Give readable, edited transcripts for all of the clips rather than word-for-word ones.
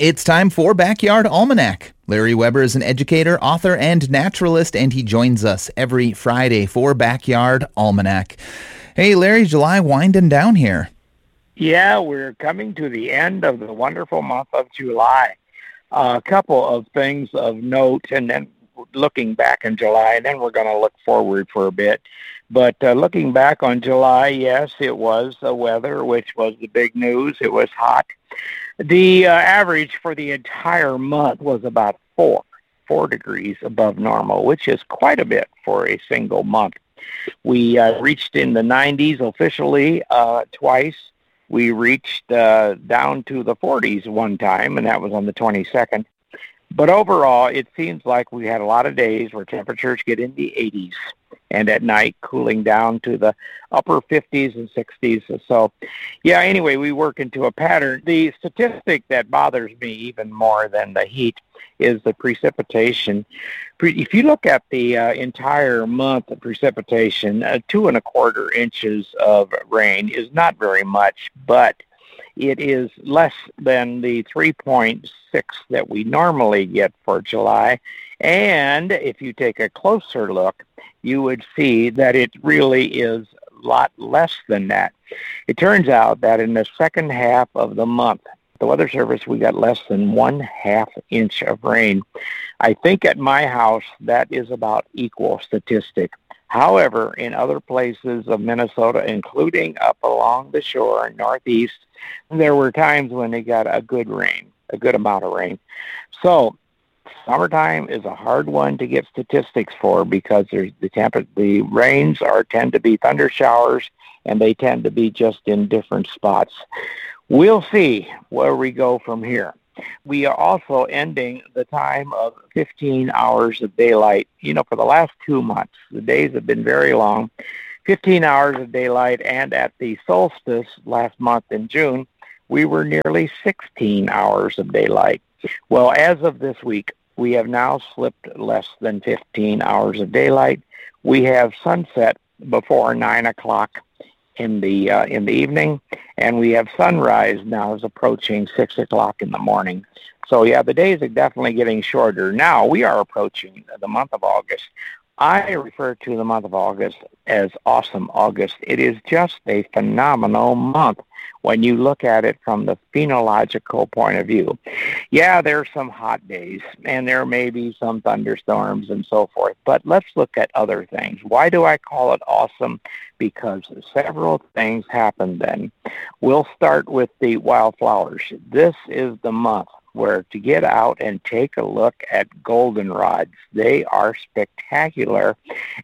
It's time for Backyard Almanac. Larry Weber is an educator, author, and naturalist, and he joins us every Friday for Backyard Almanac. Hey, Larry, July winding down here. Yeah, we're coming to the end of the wonderful month of July. A couple of things of note, and then looking back in July, and then we're going to look forward for a bit. But looking back on July, yes, it was the weather, which was the big news. It was hot. The average for the entire month was about 4 degrees above normal, which is quite a bit for a single month. We reached in the 90s officially twice. We reached down to the 40s one time, and that was on the 22nd. But overall, it seems like we had a lot of days where temperatures get in the 80s, and at night cooling down to the upper 50s and 60s. So, yeah, anyway, we work into a pattern. The statistic that bothers me even more than the heat is the precipitation. If you look at the entire month of precipitation, 2¼ inches of rain is not very much, but it is less than the 3.6 that we normally get for July. And if you take a closer look, you would see that it really is a lot less than that. It turns out that in the second half of the month, the Weather Service, we got less than 1/2 inch of rain. I think at my house, that is about equal statistic. However, in other places of Minnesota, including up along the shore northeast, there were times when they got a good amount of rain. So summertime is a hard one to get statistics for because the rains tend to be thunder showers, and they tend to be just in different spots. We'll see where we go from here. We are also ending the time of 15 hours of daylight. You know, for the last 2 months, the days have been very long. 15 hours of daylight, and at the solstice last month in June, we were nearly 16 hours of daylight. Well, as of this week, we have now slipped less than 15 hours of daylight. We have sunset before 9 o'clock in the evening, and we have sunrise now is approaching 6 o'clock in the morning. So, yeah, the days are definitely getting shorter. Now we are approaching the month of August. I refer to the month of August as Awesome August. It is just a phenomenal month when you look at it from the phenological point of view. Yeah, there's some hot days, and there may be some thunderstorms and so forth, but let's look at other things. Why do I call it awesome? Because several things happen then. We'll start with the wildflowers. This is the month where to get out and take a look at goldenrods. They are spectacular,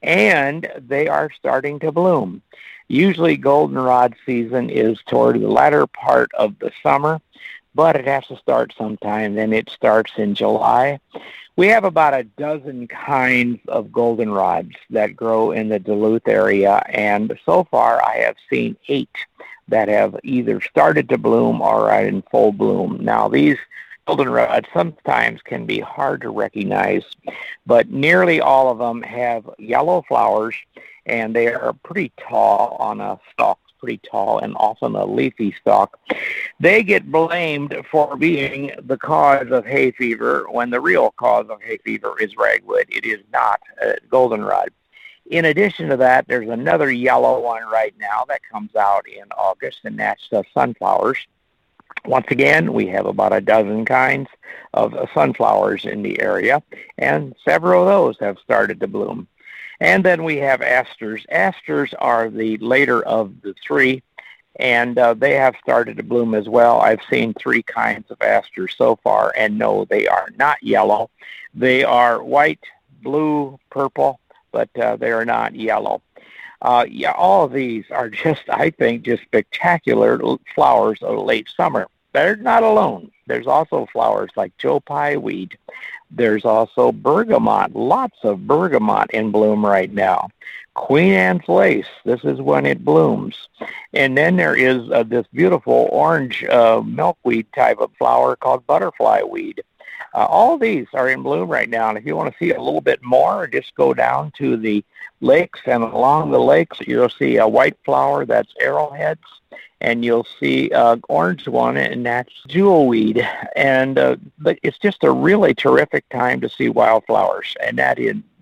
and they are starting to bloom. Usually goldenrod season is toward the latter part of the summer, but it has to start sometime. Then it starts in July. We have about a dozen kinds of goldenrods that grow in the Duluth area, and so far I have seen 8 that have either started to bloom or are in full bloom. Now, these goldenrod sometimes can be hard to recognize, but nearly all of them have yellow flowers, and they are pretty tall on a stalk, pretty tall, and often a leafy stalk. They get blamed for being the cause of hay fever when the real cause of hay fever is ragwood. It is not goldenrod. In addition to that, there's another yellow one right now that comes out in August, and that's the sunflowers. Once again, we have about a dozen kinds of sunflowers in the area, and several of those have started to bloom. And then we have asters. Asters are the later of the 3, and they have started to bloom as well. I've seen 3 kinds of asters so far, and no, they are not yellow. They are white, blue, purple, but they are not yellow. Yeah, all of these are just, I think, just spectacular flowers of late summer. They're not alone. There's also flowers like Joe Pye weed. There's also bergamot, lots of bergamot in bloom right now. Queen Anne's lace, this is when it blooms. And then there is this beautiful orange milkweed type of flower called butterfly weed. All these are in bloom right now, and if you want to see a little bit more, just go down to the lakes, and along the lakes you'll see a white flower, that's arrowheads, and you'll see an orange one, and that's jewelweed. And it's just a really terrific time to see wildflowers, and that's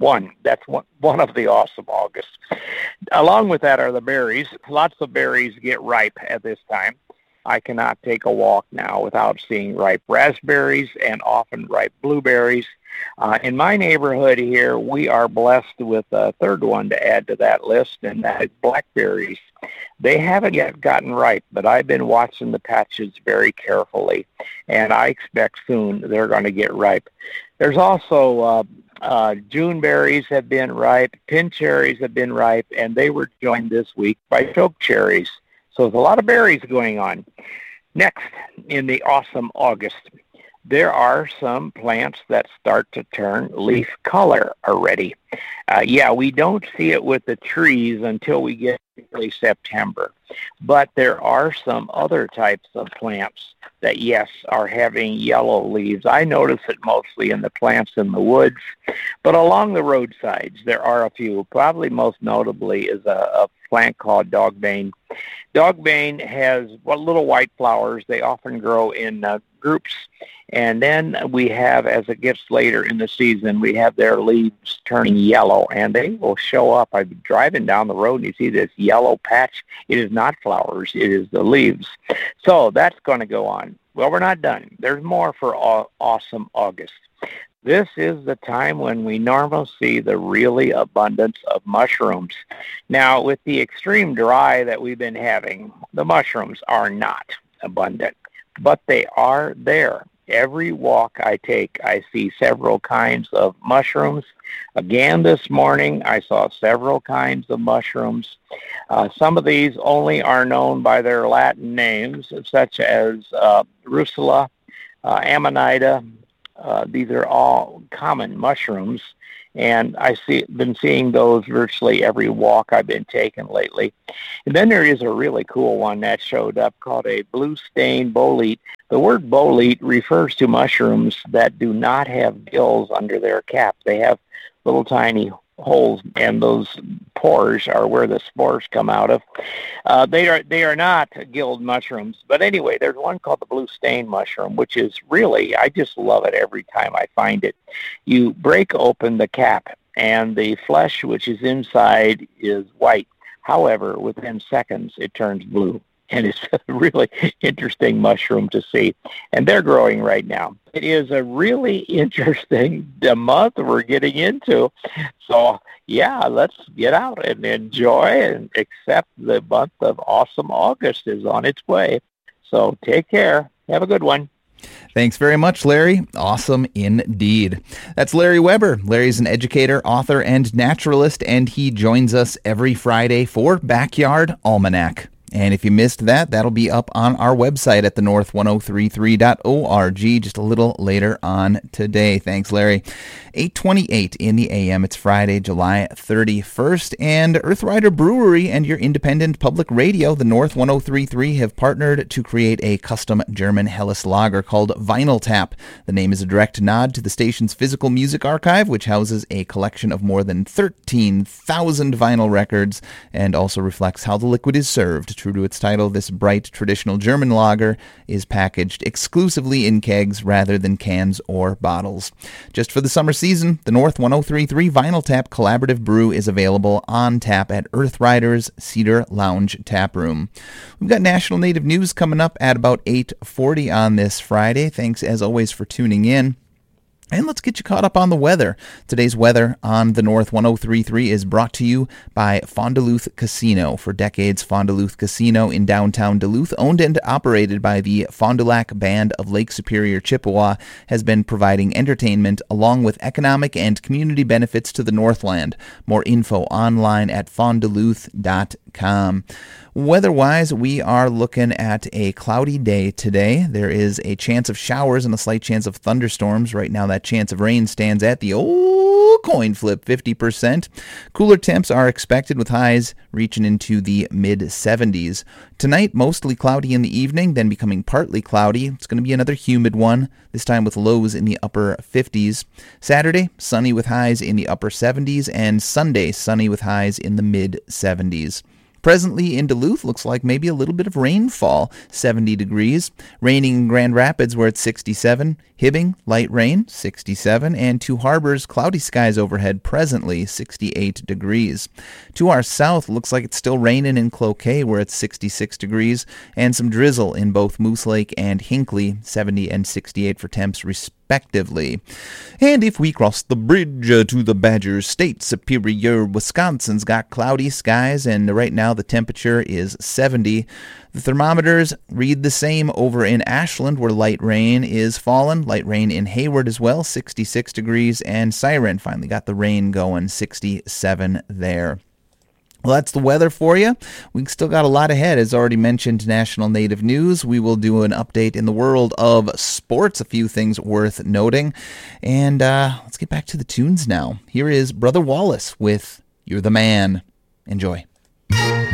one of the awesome August. Along with that are the berries. Lots of berries get ripe at this time. I cannot take a walk now without seeing ripe raspberries and often ripe blueberries. In my neighborhood here, we are blessed with a third one to add to that list, and that is blackberries. They haven't yet gotten ripe, but I've been watching the patches very carefully, and I expect soon they're going to get ripe. There's also June berries have been ripe, pin cherries have been ripe, and they were joined this week by choke cherries. So there's a lot of berries going on. Next, in the awesome August, there are some plants that start to turn leaf color already. We don't see it with the trees until we get early September. But there are some other types of plants that, yes, are having yellow leaves. I notice it mostly in the plants in the woods, but along the roadsides there are a few. Probably most notably is a plant called dogbane. Dogbane has little white flowers. They often grow in groups. And then we have, as it gets later in the season, we have their leaves turning yellow, and they will show up. I'm driving down the road, and you see this yellow patch. It is not flowers. It is the leaves. So that's going to go on. Well, we're not done. There's more for awesome August. This is the time when we normally see the really abundance of mushrooms. Now, with the extreme dry that we've been having, the mushrooms are not abundant, but they are there. Every walk I take, I see several kinds of mushrooms. Again, this morning, I saw several kinds of mushrooms. Some of these only are known by their Latin names, such as Russula, Amanita. These are all common mushrooms, and I've been seeing those virtually every walk I've been taking lately. And then there is a really cool one that showed up called a blue stain bolete. The word bolete refers to mushrooms that do not have gills under their cap. They have little tiny holes, and those pores are where the spores come out of. They are not gilled mushrooms. But anyway, there's one called the blue stain mushroom, which is really, I just love it every time I find it. You break open the cap, and the flesh which is inside is white. However, within seconds, it turns blue. And it's a really interesting mushroom to see. And they're growing right now. It is a really interesting month we're getting into. So, let's get out and enjoy and accept the month of awesome August is on its way. So take care. Have a good one. Thanks very much, Larry. Awesome indeed. That's Larry Weber. Larry's an educator, author, and naturalist, and he joins us every Friday for Backyard Almanac. And if you missed that, that'll be up on our website at thenorth1033.org just a little later on today. Thanks, Larry. 8:28 in the AM. It's Friday, July 31st, and Earthrider Brewery and your independent public radio, the North 1033, have partnered to create a custom German Helles lager called Vinyl Tap. The name is a direct nod to the station's physical music archive, which houses a collection of more than 13,000 vinyl records and also reflects how the liquid is served. True to its title, this bright traditional German lager is packaged exclusively in kegs rather than cans or bottles. Just for the summer season, the North 1033 Vinyl Tap Collaborative Brew is available on tap at Earthrider's Cedar Lounge Tap Room. We've got National Native News coming up at about 8:40 on this Friday. Thanks as always for tuning in. And let's get you caught up on the weather. Today's weather on the North 1033 is brought to you by Fond du Lac Casino. For decades, Fond du Lac Casino in downtown Duluth, owned and operated by the Fond du Lac Band of Lake Superior, Chippewa, has been providing entertainment along with economic and community benefits to the Northland. More info online at fondduluth.com. Weather-wise, we are looking at a cloudy day today. There is a chance of showers and a slight chance of thunderstorms. Right now, that chance of rain stands at the old coin flip, 50%. Cooler temps are expected with highs reaching into the mid-70s. Tonight, mostly cloudy in the evening, then becoming partly cloudy. It's going to be another humid one, this time with lows in the upper 50s. Saturday, sunny with highs in the upper 70s, and Sunday, sunny with highs in the mid-70s. Presently in Duluth, looks like maybe a little bit of rainfall, 70 degrees. Raining in Grand Rapids, we're at 67. Hibbing, light rain, 67. And Two Harbors, cloudy skies overhead, presently 68 degrees. To our south, looks like it's still raining in Cloquet, we're at 66 degrees. And some drizzle in both Moose Lake and Hinckley, 70 and 68 for temps respectively. And if we cross the bridge to the Badger State, Superior, Wisconsin's got cloudy skies, and right now the temperature is 70. The thermometers read the same over in Ashland, where light rain is falling. Light rain in Hayward as well, 66 degrees, and Siren finally got the rain going, 67 there. Well, that's the weather for you. We've still got a lot ahead. As already mentioned, National Native News. We will do an update in the world of sports, a few things worth noting. And let's get back to the tunes now. Here is Brother Wallace with You're the Man. Enjoy.